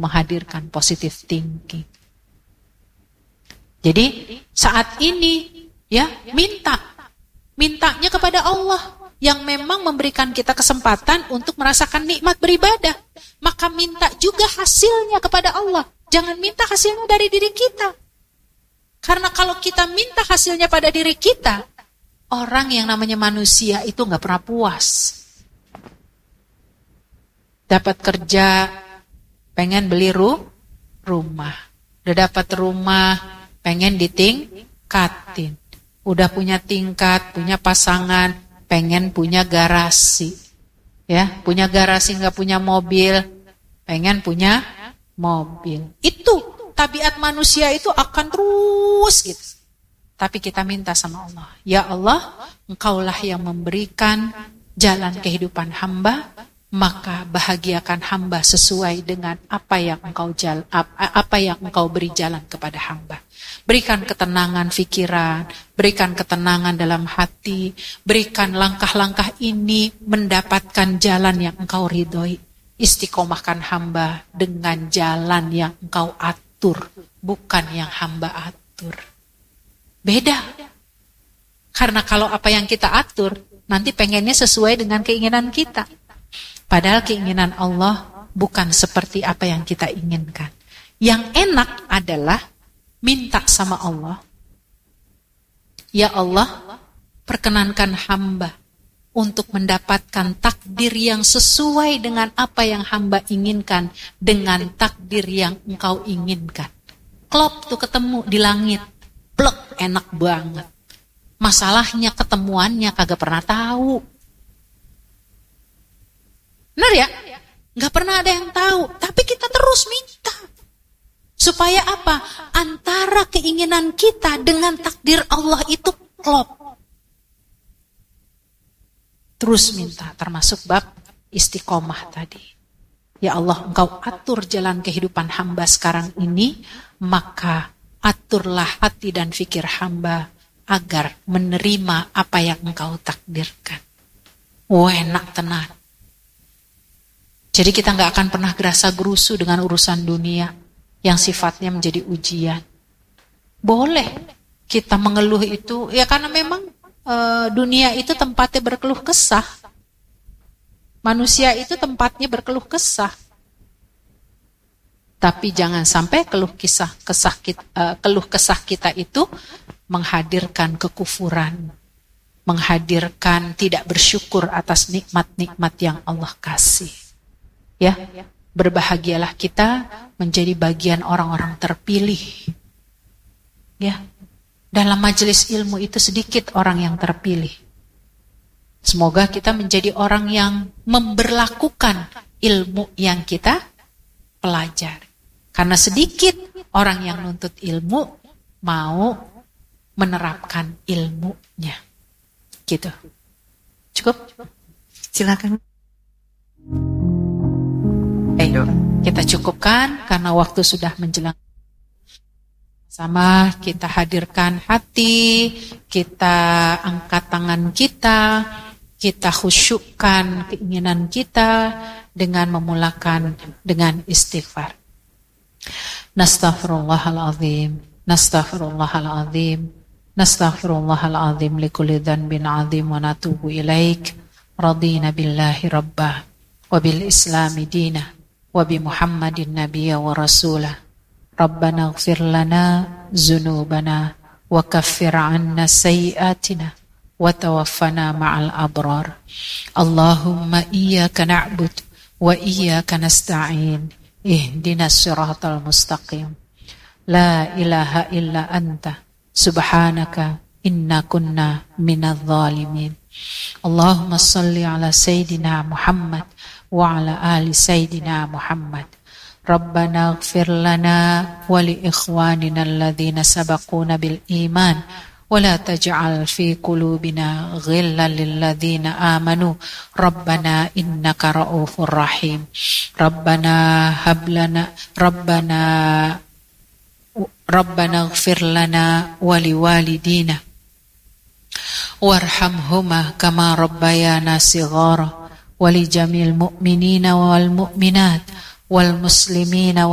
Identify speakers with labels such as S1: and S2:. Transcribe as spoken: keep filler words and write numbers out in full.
S1: menghadirkan positive thinking. Jadi saat ini ya minta, mintanya kepada Allah yang memang memberikan kita kesempatan untuk merasakan nikmat beribadah. Maka minta juga hasilnya kepada Allah. Jangan minta hasilnya dari diri kita. Karena kalau kita minta hasilnya pada diri kita, orang yang namanya manusia itu gak pernah puas. Dapat kerja, pengen beli ru, rumah. Udah dapat rumah, pengen ditingkatin. Udah punya tingkat, punya pasangan, pengen punya garasi. Ya, punya garasi nggak punya mobil, pengen punya mobil. Itu tabiat manusia itu akan terus gitu. Tapi kita minta sama Allah, ya Allah, Engkaulah yang memberikan jalan kehidupan hamba, maka bahagiakan hamba sesuai dengan apa yang Engkau jal, apa yang Engkau beri jalan kepada hamba. Berikan ketenangan pikiran, berikan ketenangan dalam hati, berikan langkah-langkah ini mendapatkan jalan yang Engkau ridhoi. Istiqomahkan hamba dengan jalan yang Engkau atur, bukan yang hamba atur. Beda. Karena kalau apa yang kita atur, nanti pengennya sesuai dengan keinginan kita. Padahal keinginan Allah bukan seperti apa yang kita inginkan. Yang enak adalah minta sama Allah, ya Allah, perkenankan hamba untuk mendapatkan takdir yang sesuai dengan apa yang hamba inginkan, dengan takdir yang Engkau inginkan. Klop tuh ketemu di langit, plek, enak banget. Masalahnya ketemuannya kagak pernah tahu. Benar ya? Gak pernah ada yang tahu, tapi kita terus minta. Supaya apa? Antara keinginan kita dengan takdir Allah itu klop. Terus minta, termasuk bab istiqomah tadi. Ya Allah, Engkau atur jalan kehidupan hamba sekarang ini, maka aturlah hati dan fikir hamba agar menerima apa yang Engkau takdirkan. Oh, enak tenan. Jadi kita gak akan pernah gerasa gerusu dengan urusan dunia yang sifatnya menjadi ujian. Boleh kita mengeluh itu, ya karena memang e, dunia itu tempatnya berkeluh kesah. Manusia itu tempatnya berkeluh kesah. Tapi jangan sampai keluh kisah kesah kita, e, keluh kesah kita itu menghadirkan kekufuran, menghadirkan tidak bersyukur atas nikmat-nikmat yang Allah kasih. Ya. Berbahagialah kita menjadi bagian orang-orang terpilih. Ya. Dalam majelis ilmu itu sedikit orang yang terpilih. Semoga kita menjadi orang yang memberlakukan ilmu yang kita pelajari. Karena sedikit orang yang nuntut ilmu mau menerapkan ilmunya. Gitu. Cukup? Silakan. Ayo, kita cukupkan karena waktu sudah menjelang. Sama kita hadirkan hati, kita angkat tangan kita, kita khusyukkan keinginan kita dengan memulakan dengan istighfar. Nastaghfirullahaladzim, nastaghfirullahaladzim, nastaghfirullahaladzim likulli dhanbin azim wa natubu ilaik. Radina billahi rabbah wa bil islami dinah wa bi Muhammadin nabiyya wa rasulah. Rabbana ighfir lana dzunubana wa kaffir 'anna sayyi'atina wa tawaffana ma'al abrar. Allahumma iyyaka na'budu wa iyyaka nasta'in. Ihdinas siratal mustaqim. La ilaha illa anta subhanaka inna kunna minadh dhalimin. Allahumma salli ala sayyidina Muhammad wa ala ali sayyidina Muhammad. Rabbana ighfir lana wa li ikhwanina alladhina sabaquna bil iman wa la taj'al fi qulubina ghillan lil ladzina amanu Rabbana innaka ra'ufur rahim. Rabbana hab lana Rabbana Rabbana ighfir lana wa li walidina warhamhuma kama rabbayana shighara wa li jamil mu'minina wal mu'minat wal muslimina